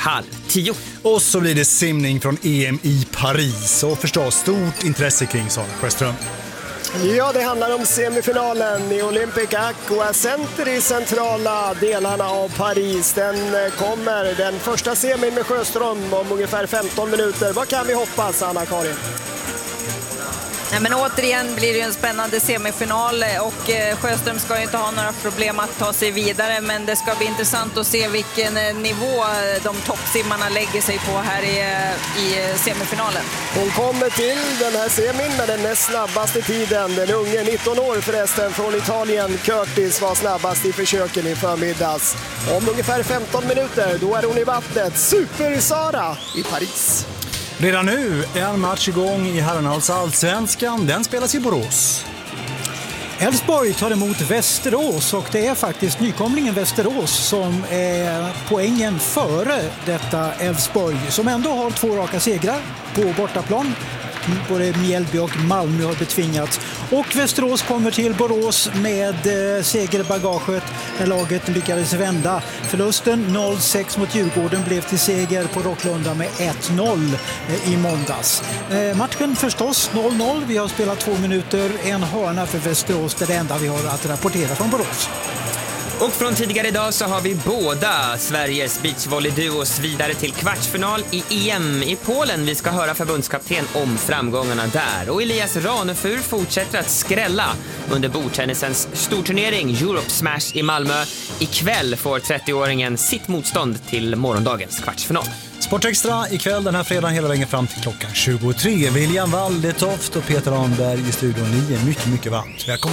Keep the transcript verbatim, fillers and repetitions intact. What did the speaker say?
halv tio. Och så blir det simning från E M i Paris och förstås stort intresse kring Sara Sjöström. Ja, det handlar om semifinalen i Olympic Aqua Center i centrala delarna av Paris. Den kommer, den första semin med Sjöström om ungefär femton minuter. Vad kan vi hoppas, Anna-Karin? Nej, men återigen blir det en spännande semifinal och Sjöström ska ju inte ha några problem att ta sig vidare, men det ska bli intressant att se vilken nivå de toppsimmarna lägger sig på här i, i semifinalen. Hon kommer till den här semin med den näst snabbaste tiden. Den unge, nitton år förresten, från Italien, Curtis, var snabbast i försöken i förmiddags. Om ungefär femton minuter, då är hon i vattnet. Super-Sara i Paris. Redan nu är en match igång i herrarnas allsvenskan. Den spelas i Borås. Elfsborg tar emot Västerås och det är faktiskt nykomlingen Västerås som är poängen före detta Elfsborg som ändå har två raka segrar på bortaplan. Både Mjällby och Malmö har betvingats. Och Västerås kommer till Borås med eh, segerbagaget när laget lyckades vända. Förlusten noll sex mot Djurgården blev till seger på Rocklunda med ett noll eh, i måndags. Eh, matchen förstås noll noll. Vi har spelat två minuter, en hörna för Västerås. Det är det enda vi har att rapportera från Borås. Och från tidigare idag så har vi båda Sveriges beachvolleyduos vidare till kvartsfinal i E M i Polen. Vi ska höra förbundskapten om framgångarna där. Och Elias Ranefur fortsätter att skrälla under bordtennisens storturnering Europe Smash i Malmö. Ikväll får trettioåringen sitt motstånd till morgondagens kvartsfinal. Sportextra ikväll den här fredagen hela vägen fram till klockan tjugotre. William Waldetoft och Peter Arnberg i studion nio. Mycket, mycket varmt. Välkommen.